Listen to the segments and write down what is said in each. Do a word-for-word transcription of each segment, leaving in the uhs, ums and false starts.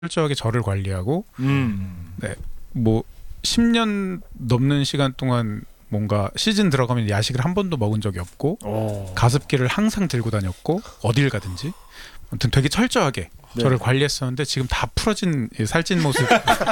철저하게 저를 관리하고 음. 네, 뭐 십 년 넘는 시간 동안 뭔가 시즌 들어가면 야식을 한 번도 먹은 적이 없고 오. 가습기를 항상 들고 다녔고 어딜 가든지 아무튼 되게 철저하게 네. 저를 관리했었는데 지금 다 풀어진 이 살찐 모습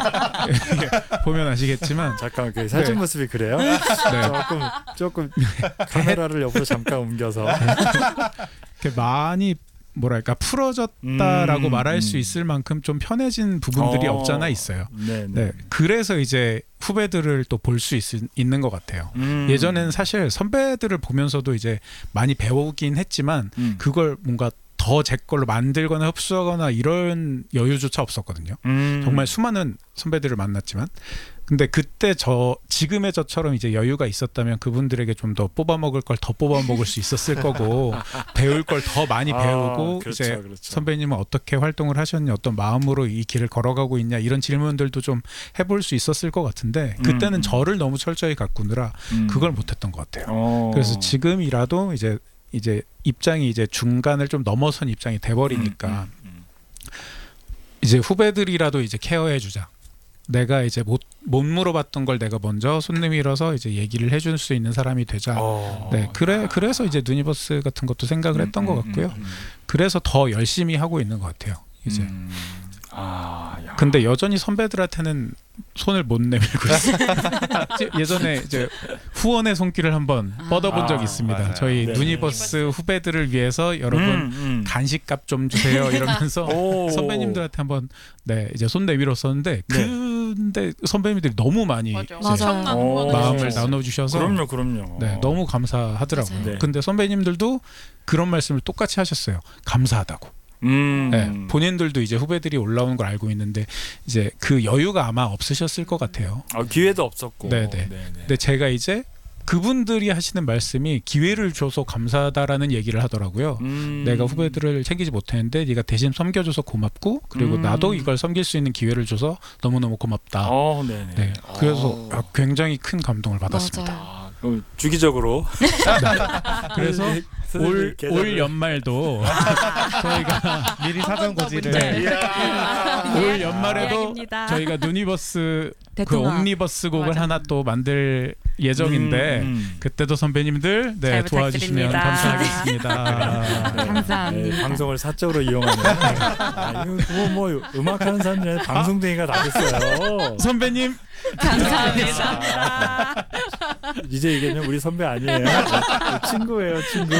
보면 아시겠지만 잠깐 그 사진 네. 모습이 그래요? 네. 조금 조금 카메라를 옆으로 잠깐 옮겨서 이렇게 많이 뭐랄까 풀어졌다라고 음, 말할 음. 수 있을 만큼 좀 편해진 부분들이 어. 없잖아 있어요. 네, 네, 그래서 이제 후배들을 또 볼 수 있는 것 같아요. 음. 예전에는 사실 선배들을 보면서도 이제 많이 배우긴 했지만 음. 그걸 뭔가 더 제 걸로 만들거나 흡수하거나 이런 여유조차 없었거든요. 음. 정말 수많은 선배들을 만났지만 근데 그때 저 지금의 저처럼 이제 여유가 있었다면 그분들에게 좀 더 뽑아 먹을 걸 더 뽑아 먹을 수 있었을 거고 배울 걸 더 많이 아, 배우고 그렇죠, 이제 그렇죠. 선배님은 어떻게 활동을 하셨냐 어떤 마음으로 이 길을 걸어가고 있냐 이런 질문들도 좀 해볼 수 있었을 것 같은데 그때는 음. 저를 너무 철저히 가꾸느라 음. 그걸 못했던 것 같아요. 어. 그래서 지금이라도 이제 이제 입장이 이제 중간을 좀 넘어선 입장이 돼버리니까 음, 음, 이제 후배들이라도 이제 케어해 주자. 내가 이제 못, 못 물어봤던 걸 내가 먼저 손 내밀어서 이제 얘기를 해줄 수 있는 사람이 되자. 어. 네, 그래 그래서 이제 누니버스 같은 것도 생각을 했던 음, 것 음, 같고요. 음, 음. 그래서 더 열심히 하고 있는 것 같아요. 이제. 음. 아, 야. 근데 여전히 선배들한테는 손을 못 내밀고 있어요. 예전에 이제 후원의 손길을 한번 아. 뻗어본 적이 아, 있습니다. 맞아요. 저희 네. 누니버스 후배들을 위해서 여러분 음, 음. 간식값 좀 주세요 이러면서 오. 선배님들한테 한번 네 이제 손 내밀었었는데 네. 근데 선배님들이 너무 많이 맞아. 이제 엄청난 오. 후원을 마음을 해주셨어요. 나눠주셔서 그럼요, 그럼요. 네 너무 감사하더라고요. 맞아요. 네. 근데 선배님들도 그런 말씀을 똑같이 하셨어요. 감사하다고. 음. 네, 본인들도 이제 후배들이 올라오는 걸 알고 있는데 이제 그 여유가 아마 없으셨을 것 같아요. 아, 기회도 없었고. 네네. 네네. 근데 제가 이제 그분들이 하시는 말씀이 기회를 줘서 감사하다라는 얘기를 하더라고요. 음. 내가 후배들을 챙기지 못했는데 네가 대신 섬겨줘서 고맙고 그리고 음. 나도 이걸 섬길 수 있는 기회를 줘서 너무너무 고맙다. 어, 네네. 네, 그래서 어. 아, 굉장히 큰 감동을 받았습니다. 맞아요. 아, 그럼 주기적으로 그래서 선생님 올, 계좌를- 올 연말도 저희가 미리 사전 고지를 네. 이야. 올 연말에도 이야기입니다. 저희가 누니버스 그 대통합. 옴니버스 곡을 맞아. 하나 또 만들 예정인데 음, 음. 그때도 선배님들 네, 잘 도와주시면 부탁드립니다. 감사하겠습니다. 네. 감사합니다. 네, 방송을 사적으로 이용하는. 아, 이거 뭐, 뭐 음악하는 사람들 방송쟁이가 다 됐어요. 선배님 감사합니다. 이제 얘기하면 우리 선배 아니에요. 친구예요, 친구.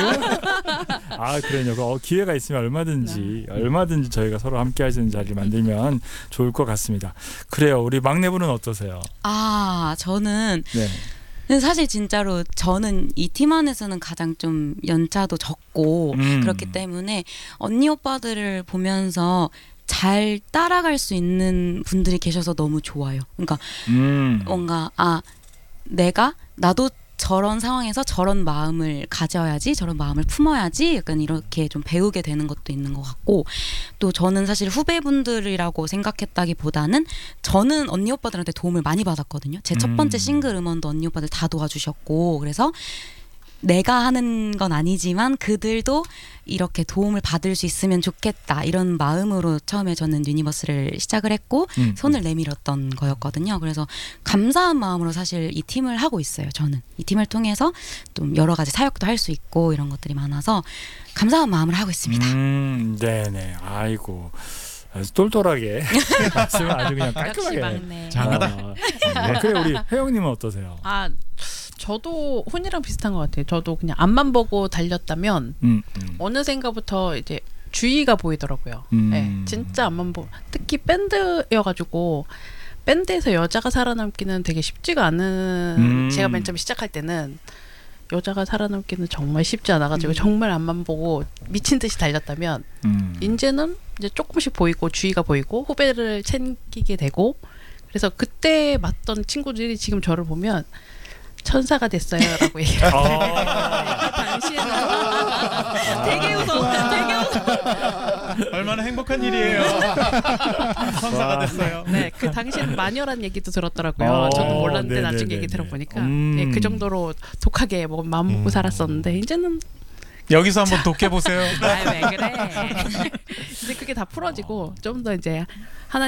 아, 그래요. 어, 기회가 있으면 얼마든지 얼마든지 저희가 서로 함께 할 수 있는 자리를 만들면 좋을 것 같습니다. 그래요. 우리 막내분은 어떠세요? 아, 저는 네. 근데 사실 진짜로 저는 이 팀 안에서는 가장 좀 연차도 적고 음. 그렇기 때문에 언니 오빠들을 보면서 잘 따라갈 수 있는 분들이 계셔서 너무 좋아요. 그러니까 음. 뭔가 아 내가 나도 저런 상황에서 저런 마음을 가져야지 저런 마음을 품어야지 약간 이렇게 좀 배우게 되는 것도 있는 것 같고 또 저는 사실 후배분들이라고 생각했다기보다는 저는 언니 오빠들한테 도움을 많이 받았거든요. 제 첫 번째 음. 싱글 음원도 언니 오빠들 다 도와주셨고 그래서 내가 하는 건 아니지만 그들도 이렇게 도움을 받을 수 있으면 좋겠다 이런 마음으로 처음에 저는 유니버스를 시작을 했고 음. 손을 내밀었던 거였거든요. 그래서 감사한 마음으로 사실 이 팀을 하고 있어요. 저는 이 팀을 통해서 좀 여러 가지 사역도 할 수 있고 이런 것들이 많아서 감사한 마음을 하고 있습니다. 음, 네네. 아이고. 아주 똘똘하게 말씀을 아주 그냥 깔끔하게. 막내. 장하다. 어, 네. 그래 우리 혜영님은 어떠세요? 아 저도 훈이랑 비슷한 것 같아요. 저도 그냥 앞만 보고 달렸다면 음, 음. 어느샌가부터 이제 주의가 보이더라고요. 음. 네, 진짜 앞만 보고 특히 밴드여가지고 밴드에서 여자가 살아남기는 되게 쉽지가 않은. 음. 제가 맨 처음 시작할 때는 여자가 살아남기는 정말 쉽지 않아가지고 음. 정말 앞만 보고 미친 듯이 달렸다면 음. 이제는 이제 조금씩 보이고 주의가 보이고 후배를 챙기게 되고 그래서 그때 맞던 친구들이 지금 저를 보면 천사가 됐어요라고 얘기를 해요. 아. 당시에는 되게 웃어, 되게 웃어. 얼마나 행복한 일이에요. 천사가 됐어요. 네, 그 당시에는 마녀란 얘기도 들었더라고요. 어, 저도 몰랐는데 네네네네. 나중에 얘기 들어보니까 음. 네, 그 정도로 독하게 뭐 마음 먹고 음. 살았었는데 이제는 여기서 한번 독해 보세요. 아, 왜 그래? 이제 그게 다 풀어지고 좀 더 이제